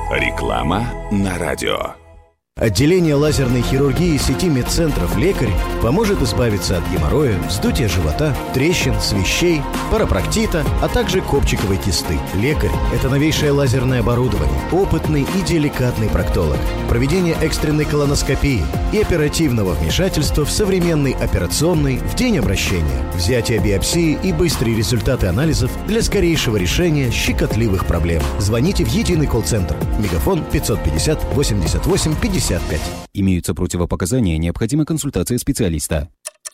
Реклама на радио. Отделение лазерной хирургии сети медцентров «Лекарь» поможет избавиться от геморроя, вздутия живота, трещин, свищей, парапроктита, а также копчиковой кисты. «Лекарь» — это новейшее лазерное оборудование, опытный и деликатный проктолог, проведение экстренной колоноскопии и оперативного вмешательства в современный операционный в день обращения, взятие биопсии и быстрые результаты анализов для скорейшего решения щекотливых проблем. Звоните в единый колл-центр. Мегафон 550 88 55. Имеются противопоказания, необходима консультация специалиста.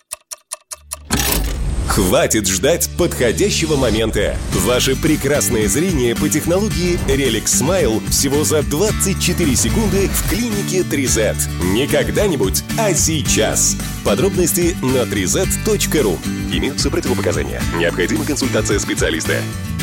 Хватит ждать подходящего момента. Ваше прекрасное зрение по технологии Relic Smile всего за 24 секунды в клинике 3Z. Не когда-нибудь, а сейчас. Подробности на 3z.ru. Имеются противопоказания. Необходима консультация специалиста.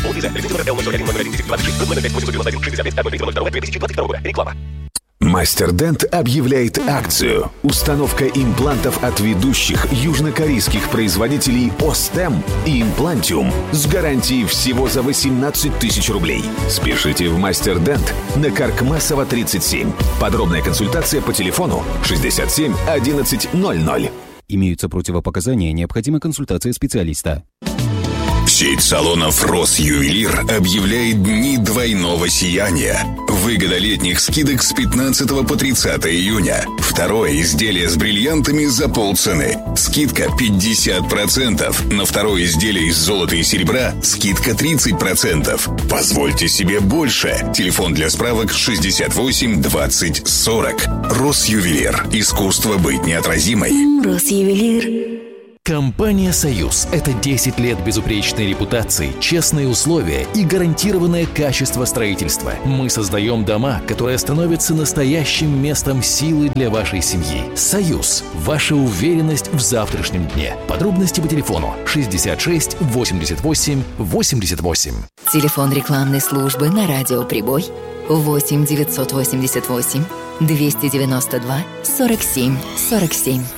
Реклама. Мастер-Дент объявляет акцию. Установка имплантов от ведущих южнокорейских производителей Остем и Имплантиум с гарантией всего за 18 тысяч рублей. Спешите в Мастер-Дент на Каркмасова 37. Подробная консультация по телефону 67 11 00. Имеются противопоказания, необходима консультация специалиста. Сеть салонов «Росювелир» объявляет дни двойного сияния. Выгода летних скидок с 15 по 30 июня. Второе изделие с бриллиантами за полцены. Скидка 50%. На второе изделие из золота и серебра скидка 30%. Позвольте себе больше. Телефон для справок 68 20 40. «Росювелир». Искусство быть неотразимой. «Росювелир». Компания «Союз» — это 10 лет безупречной репутации, честные условия и гарантированное качество строительства. Мы создаем дома, которые становятся настоящим местом силы для вашей семьи. «Союз» — ваша уверенность в завтрашнем дне. Подробности по телефону 66 88 88. Телефон рекламной службы на радио «Прибой» 8 988 292 47 47.